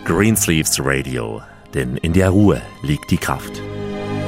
Greensleeves Radio, denn in der Ruhe liegt die Kraft.